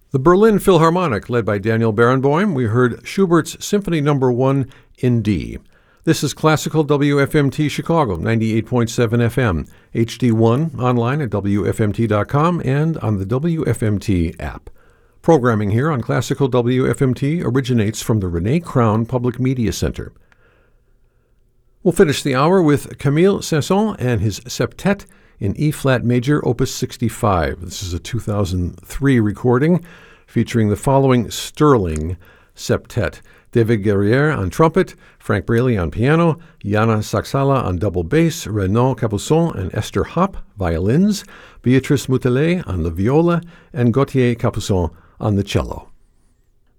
The Berlin Philharmonic, led by Daniel Barenboim, we heard Schubert's Symphony No. 1 in D. This is Classical WFMT Chicago, 98.7 FM, HD1, online at WFMT.com and on the WFMT app. Programming here on Classical WFMT originates from the Renee Crown Public Media Center. We'll finish the hour with Camille Saint-Saëns and his septet in E-flat major, Opus 65. This is a 2003 recording featuring the following sterling septet: David Guerriere on trumpet, Frank Braley on piano, Jana Saksala on double bass, Renaud Capuçon and Esther Hopp, violins, Beatrice Moutelet on the viola, and Gauthier Capuçon on the cello.